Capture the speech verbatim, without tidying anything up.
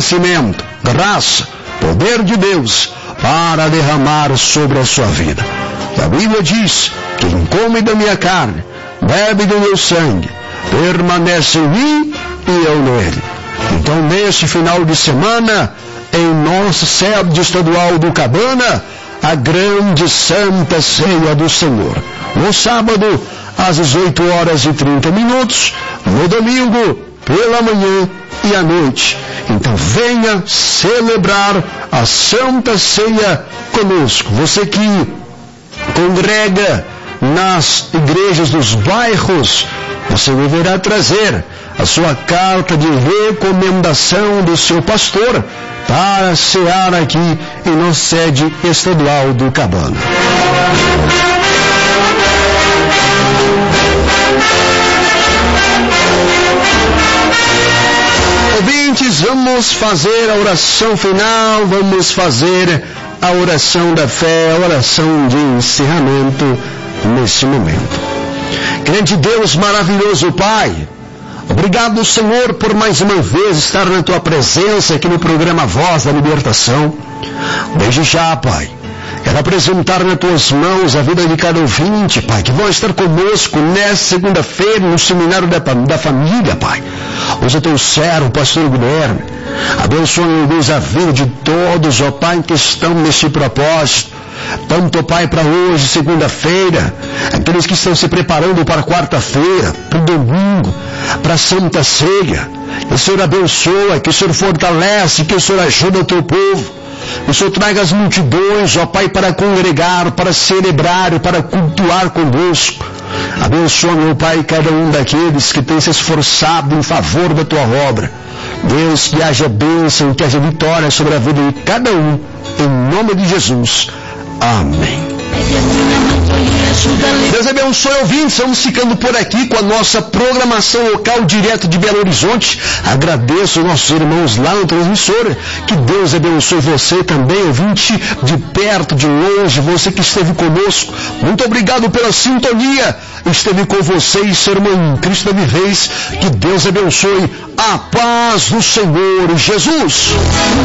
conhecimento, graça, poder de Deus para derramar sobre a sua vida. E a Bíblia diz: quem come da minha carne, bebe do meu sangue, permanece em mim e eu nele. Então, neste final de semana, em nossa sede estadual do Cabana, a grande Santa Ceia do Senhor. No sábado, às dezoito horas e trinta minutos, no domingo, pela manhã e à noite. Então venha celebrar a Santa Ceia conosco. Você que congrega nas igrejas dos bairros, você deverá trazer a sua carta de recomendação do seu pastor para cear aqui em nossa sede estadual do Cabana. Ouvintes, vamos fazer a oração final, vamos fazer a oração da fé, a oração de encerramento nesse momento. Grande Deus, maravilhoso Pai, obrigado, Senhor, por mais uma vez estar na Tua presença aqui no programa Voz da Libertação. Desde já, Pai, quero apresentar nas Tuas mãos a vida de cada ouvinte, Pai, que vão estar conosco nesta segunda-feira no Seminário da, da Família, Pai. Hoje é Teu servo, o pastor Guilherme. Abençoa, meu Deus, a vida de todos, ó Pai, que estão neste propósito. Tanto, ó Pai, para hoje, segunda-feira, aqueles que estão se preparando para quarta-feira, para o domingo, para a Santa Ceia. Que o Senhor abençoa, que o Senhor fortalece, que o Senhor ajuda o Teu povo. Que o Senhor traga as multidões, ó Pai, para congregar, para celebrar, para cultuar conosco. Abençoa, meu Pai, cada um daqueles que tem se esforçado em favor da Tua obra. Deus, que haja bênção, que haja vitória sobre a vida de cada um, em nome de Jesus. Amém. Deus abençoe, ouvintes. Vamos ficando por aqui com a nossa programação local direto de Belo Horizonte. Agradeço aos nossos irmãos lá no transmissor. Que Deus abençoe você também, ouvinte, de perto, de longe, você que esteve conosco. Muito obrigado pela sintonia. Esteve com vocês, seu irmão Cristo da Vivez. Que Deus abençoe. A paz do Senhor Jesus.